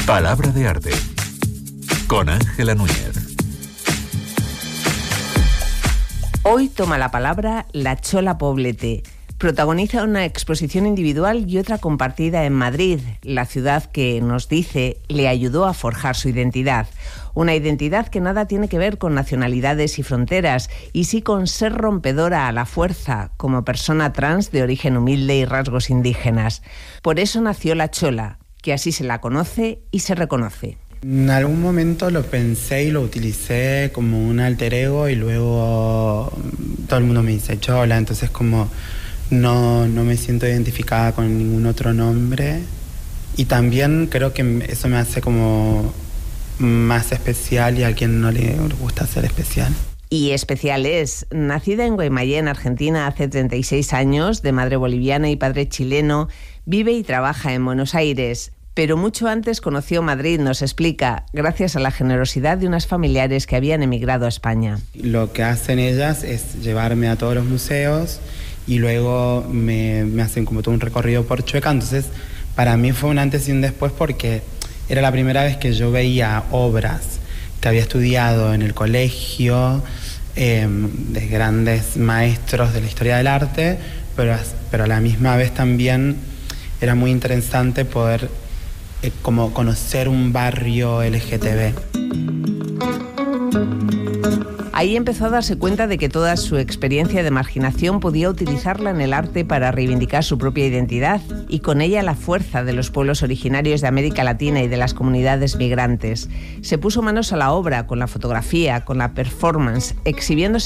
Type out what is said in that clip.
Palabra de arte con Ángela Núñez. Hoy toma la palabra La Chola Poblete. Protagoniza una exposición individual y otra compartida en Madrid, la ciudad que, nos dice, le ayudó a forjar su identidad. Una identidad que nada tiene que ver con nacionalidades y fronteras, y sí con ser rompedora a la fuerza, como persona trans de origen humilde y rasgos indígenas. Por eso nació La Chola, que así se la conoce y se reconoce. En algún momento lo pensé y lo utilicé como un alter ego, y luego todo el mundo me dice Chola, entonces como no me siento identificada con ningún otro nombre, y también creo que eso me hace como más especial, y a quien no le gusta ser especial. Y especial es. Nacida en Guaymallén, Argentina, hace 36 años, de madre boliviana y padre chileno, vive y trabaja en Buenos Aires. Pero mucho antes conoció Madrid, nos explica, gracias a la generosidad de unas familiares que habían emigrado a España. Lo que hacen ellas es llevarme a todos los museos y luego me hacen como todo un recorrido por Chueca. Entonces, para mí fue un antes y un después, porque era la primera vez que yo veía obras que había estudiado en el colegio, de grandes maestros de la historia del arte, pero a la misma vez también era muy interesante poder como conocer un barrio LGTB. Ahí empezó a darse cuenta de que toda su experiencia de marginación podía utilizarla en el arte para reivindicar su propia identidad y con ella la fuerza de los pueblos originarios de América Latina y de las comunidades migrantes. Se puso manos a la obra con la fotografía, con la performance, exhibiéndose